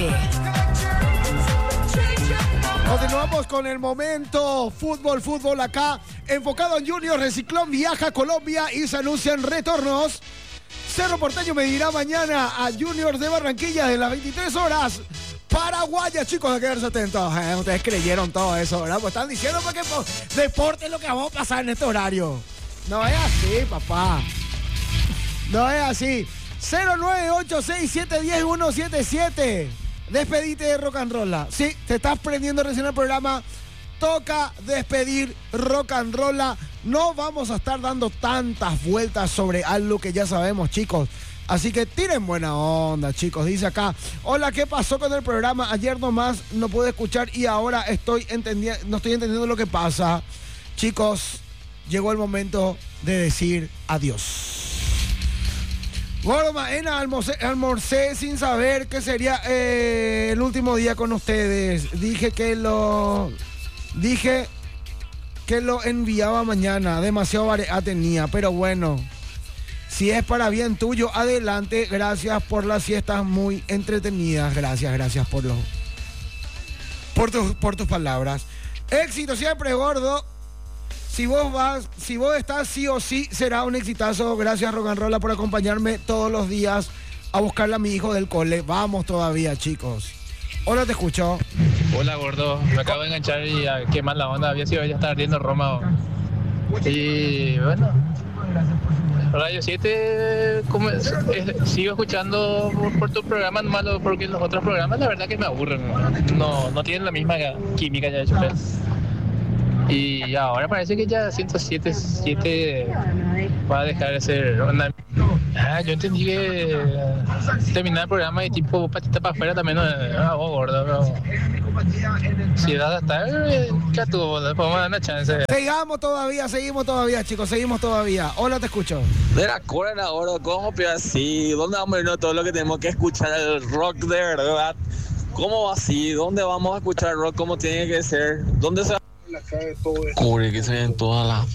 Continuamos con el momento fútbol acá, enfocado en Junior. Reciclón viaja a Colombia y se anuncian retornos. Cerro Porteño medirá mañana a Junior de Barranquilla de las 23 horas. Paraguaya, chicos, hay que quedarse atentos. Ustedes creyeron todo eso, ¿verdad? Pues están diciendo porque deporte es lo que vamos a pasar en este horario. No es así, papá. No es así. 09867102177. Despedite de Rock and Roll. Sí, te estás prendiendo recién el programa. Toca despedir Rock and Roll. No vamos a estar dando tantas vueltas sobre algo que ya sabemos, chicos. Así que tiren buena onda, chicos. Dice acá: hola, ¿qué pasó con el programa? Ayer nomás no pude escuchar y ahora no estoy entendiendo lo que pasa. Chicos, llegó el momento de decir adiós. Gordo Maena, almorcé sin saber que sería el último día con ustedes. Dije que lo enviaba mañana. Demasiado variedad tenía, pero bueno. Si es para bien tuyo, adelante. Gracias por las siestas muy entretenidas. Gracias por tus palabras. Éxito siempre, gordo. Si vos estás, sí o sí será un exitazo. Gracias, Rock and Roll, por acompañarme todos los días a buscarle a mi hijo del cole. Vamos todavía, chicos. Hola, te escucho. Hola, gordo. Me acabo de enganchar y qué mala onda. Había sido ya estar ardiendo Roma. Y bueno, Radio 7, sigo escuchando por tu programa, malo, porque los otros programas la verdad que me aburren. No tienen la misma química ya de hecho. Y ahora parece que ya 107 va a dejar de ser onda. Yo entendí que terminar el programa y tipo patita para afuera también gordo, pero si vas a estar, ya tú, podemos dar una chance. Seguimos todavía, chicos, seguimos todavía. Hola, te escucho. De la cora ahora, ¿cómo pero así? ¿Dónde vamos a irnos todo lo que tenemos que escuchar el rock de verdad? ¿Cómo va así? ¿Dónde vamos a escuchar el rock como tiene que ser? ¿Dónde se va? Cubre que se ven todas las...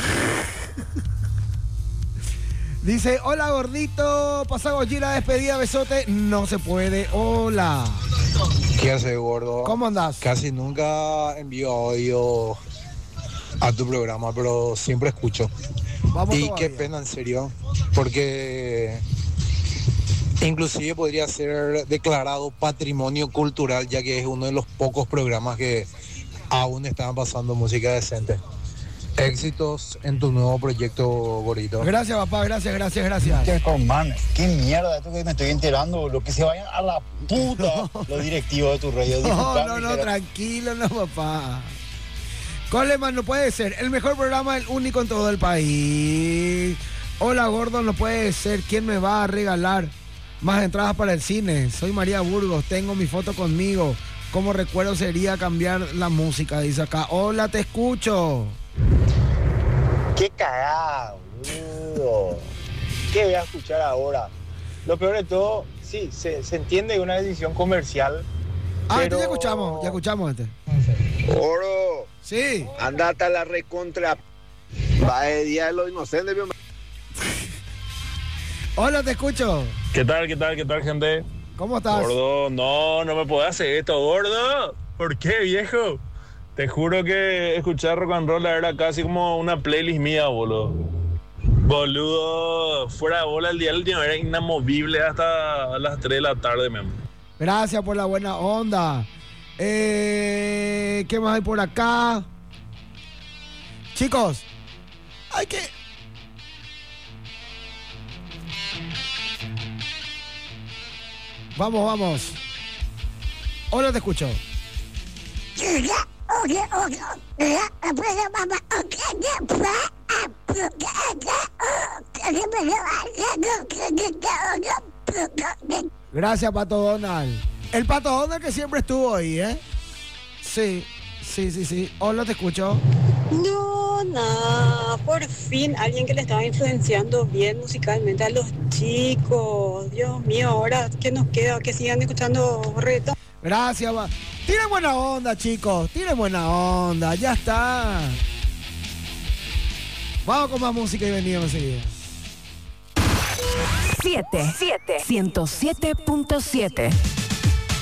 Dice: hola, gordito, pasa Godzilla, despedida, besote. No se puede. Hola. ¿Qué haces, gordo? ¿Cómo andás? Casi nunca envío audio a tu programa, pero siempre escucho. Vamos y todavía. qué pena, en serio, porque inclusive podría ser declarado patrimonio cultural, ya que es uno de los pocos programas que aún están pasando música decente. Éxitos en tu nuevo proyecto, gordito. Gracias, papá, gracias. Qué mierda esto que me estoy enterando, lo que se vayan a la puta los directivos de tu radio. No, tranquilo, no, papá. Coleman, no puede ser. El mejor programa, el único en todo el país. Hola, gordo, no puede ser. ¿Quién me va a regalar más entradas para el cine? Soy María Burgos, tengo mi foto conmigo. Como recuerdo sería cambiar la música, dice acá. Hola, te escucho. Qué cagado, boludo. ¿Qué voy a escuchar ahora? Lo peor de todo, sí, se entiende que una decisión comercial. Pero... ya escuchamos este. Oro. Sí. Andate a la recontra. Va de día de los inocentes, mi. Hola, te escucho. ¿Qué tal, gente? ¿Cómo estás? Gordo, no me podés hacer esto, gordo. ¿Por qué, viejo? Te juro que escuchar Rock and Roll era casi como una playlist mía, boludo. Boludo, fuera de bola el día del último era inamovible hasta las 3 de la tarde, mi amor. Gracias por la buena onda. ¿Qué más hay por acá? Chicos, hay que... Vamos. Hola, te escucho. Gracias, Pato Donald. El Pato Donald que siempre estuvo ahí, ¿eh? Sí. Hola, te escucho. No, por fin alguien que le estaba influenciando bien musicalmente a los chicos. Dios mío, ahora ¿qué nos queda? Que sigan escuchando reggaetón. Gracias, tienen buena onda, chicos. Tienen buena onda, ya está. Vamos con más música y venimos enseguida. 107.7